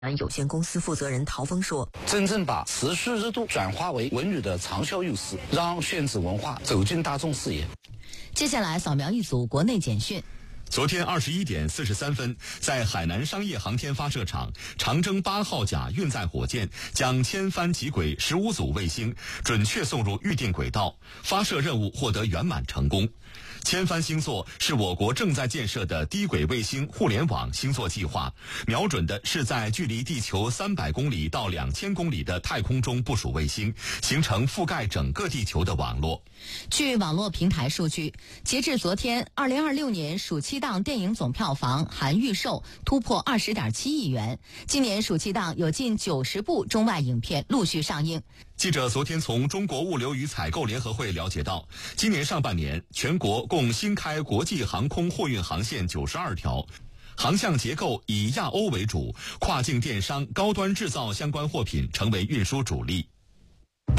有限公司负责人陶峰说：“ 真正把持续热度转化为文旅的长效优势，让宣纸文化走进大众视野。” 接下来扫描一组国内简讯。 昨天21点43分，在海南商业航天发射场，长征8号甲运载火箭将千帆极轨15组卫星准确送入预定轨道，发射任务获得圆满成功。千帆星座是我国正在建设的低轨卫星互联网星座计划，瞄准的是在距离地球300公里到2000公里的太空中部署卫星，形成覆盖整个地球的网络。 据网络平台数据，截至昨天，2026年暑期档电影总票房含预售突破20.7亿元。今年暑期档有近90部中外影片陆续上映。 记者昨天从中国物流与采购联合会了解到，今年上半年全国共新开国际航空货运航线92条，航向结构以亚欧为主，跨境电商、高端制造相关货品成为运输主力。 您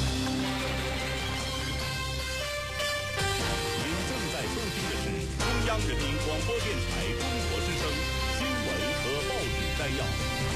正在收听的是中央人民广播电台中国之声新闻和报纸摘要。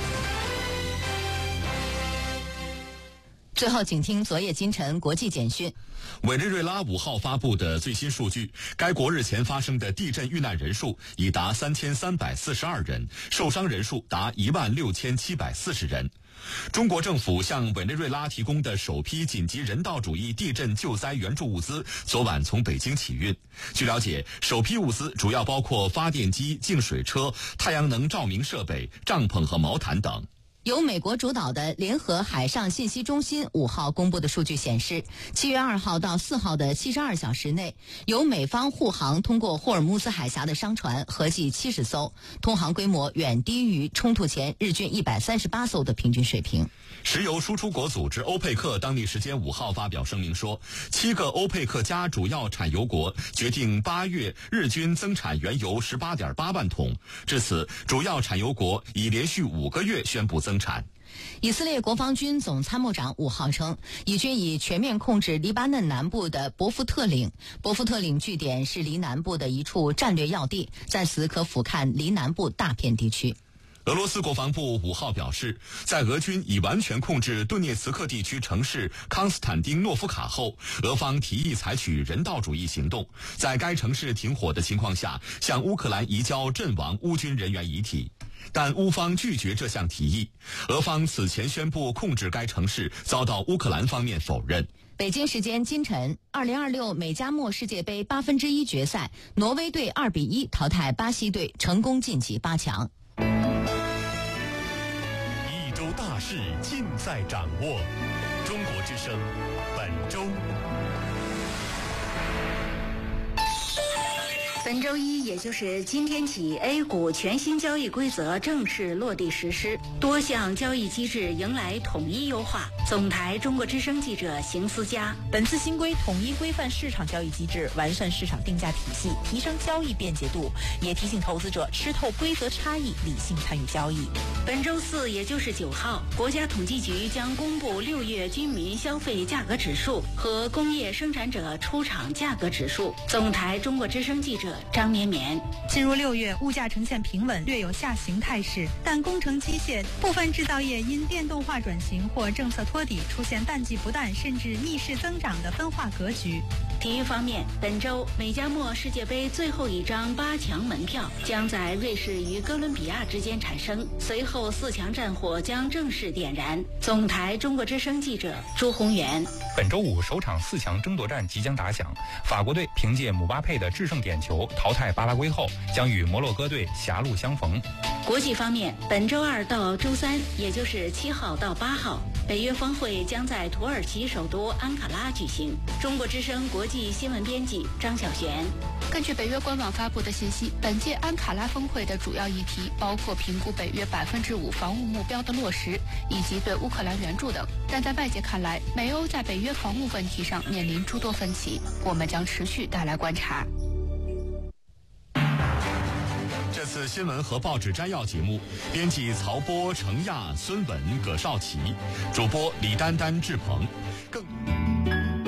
最后，请听昨夜今晨国际简讯。 委内瑞拉5号发布的最新数据，该国日前发生的地震遇难人数已达3342人，受伤人数达16740人。中国政府向委内瑞拉提供的首批紧急人道主义地震救灾援助物资昨晚从北京起运。据了解，首批物资主要包括发电机、净水车、太阳能照明设备、帐篷和毛毯等。 由美国主导的联合海上信息中心5号公布的数据显示，7月2号到4号的72小时内，由美方护航通过霍尔木兹海峡的商船合计70艘，通航规模远低于冲突前日均138艘的平均水平。 石油输出国组织欧佩克当地时间5号发表声明说，7个欧佩克加主要产油国决定8月日均增产原油18.8万桶，至此主要产油国已连续5个月宣布增产。 以色列国防军总参谋长5号称，以军已全面控制黎巴嫩南部的伯夫特岭。伯夫特岭据点是黎南部的一处战略要地，在此可俯瞰黎南部大片地区。 俄罗斯国防部5号表示，在俄军已完全控制顿涅茨克地区城市康斯坦丁诺夫卡后，俄方提议采取人道主义行动，在该城市停火的情况下，向乌克兰移交阵亡乌军人员遗体。但乌方拒绝这项提议，俄方此前宣布控制该城市，遭到乌克兰方面否认。 北京时间今晨，2026美加墨世界杯1/8决赛，挪威队2-1淘汰巴西队，成功晋级8强。 一周大事尽在掌握，中国之声本周。 本周一，也就是今天起 ，A 股全新交易规则正式落地实施，多项交易机制迎来统一优化。总台中国之声记者邢思佳。 本次新规统一规范市场交易机制，完善市场定价体系，提升交易便捷度，也提醒投资者吃透规则差异，理性参与交易。 本周四，也就是9号，国家统计局将公布6月居民消费价格指数和工业生产者出厂价格指数。总台中国之声记者张绵绵。 进入6月，物价呈现平稳，略有下行态势，但工程机械部分制造业因电动化转型或政策托底，出现淡季不淡甚至逆势增长的分化格局。 体育方面，本周美加墨世界杯最后一张8强门票将在瑞士与哥伦比亚之间产生，随后4强战火将正式点燃。总台中国之声记者朱宏元。 本周五首场4强争夺战即将打响，法国队凭借姆巴佩的制胜点球淘汰巴拉圭后，将与摩洛哥队狭路相逢。 国际方面，本周2到周3，也就是7号到8号，北约峰会将在土耳其首都安卡拉举行。中国之声国际新闻编辑张小璇。 根据北约官网发布的信息，本届安卡拉峰会的主要议题包括评估北约5%防务目标的落实，以及对乌克兰援助等。但在外界看来，美欧在北约防务问题上面临诸多分歧，我们将持续带来观察。 这次新闻和报纸摘要节目，编辑曹波、程亚、孙文、葛少奇，主播李丹丹、志鹏。更